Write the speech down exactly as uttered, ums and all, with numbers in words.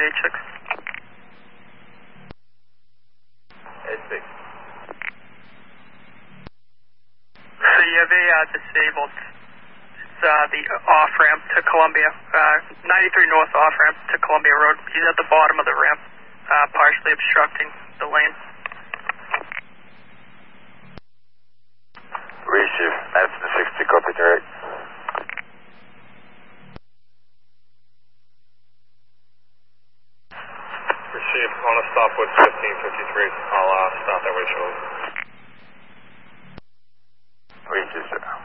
eight six. eight six. So you have a uh, disabled, it's uh, the off-ramp to Columbia, uh, ninety-three North off-ramp to Columbia Road. He's at the bottom of the ramp, uh, partially obstructing the lane. Receive, Madison sixty, copy direct. Receive, on a stop with fifteen fifty-three. I'll uh, stop that way shortly. Receive, sir.